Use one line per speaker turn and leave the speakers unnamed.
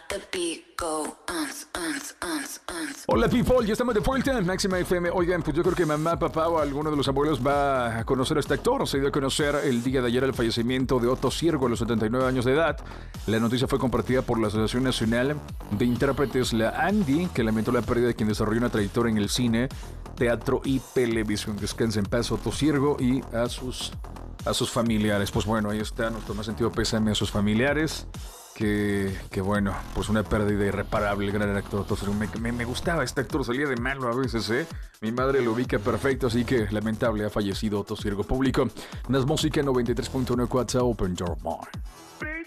Hola people, ya estamos de vuelta en Máxima FM. Oigan, pues yo creo que mamá, papá o alguno de los abuelos va a conocer a este actor. Se dio a conocer el día de ayer el fallecimiento de Otto Siergo a los 79 años de edad. La noticia fue compartida por la Asociación Nacional de Intérpretes, la ANDI, que lamentó la pérdida de quien desarrolló una trayectoria en el cine, teatro y televisión. Descansa en paz Otto Siergo y a sus familiares. Pues bueno, ahí está nuestro más sentido pésame a sus familiares. Que bueno, pues una pérdida irreparable, el gran actor Otto Siergo. Me gustaba este actor, salía de malo a veces, ¿eh? Mi madre lo ubica perfecto, así que lamentable, ha fallecido Otto Siergo. Público, Nas Música 93.1 Open Your Mind.